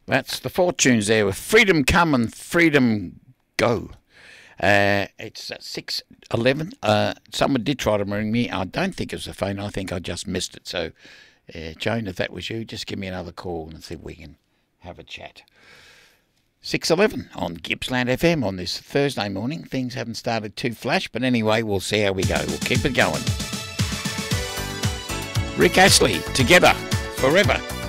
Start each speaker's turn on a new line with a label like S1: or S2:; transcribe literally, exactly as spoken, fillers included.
S1: That's the Fortunes there with Freedom Come and Freedom Go. Uh, it's at six eleven. Uh, someone did try to ring me. I don't think it was the phone. I think I just missed it. So, uh, Joan, if that was you, just give me another call and see if we can have a chat. six eleven on Gippsland F M on this Thursday morning. Things haven't started too flash, but anyway, we'll see how we go. We'll keep it going. Rick Astley, Together Forever.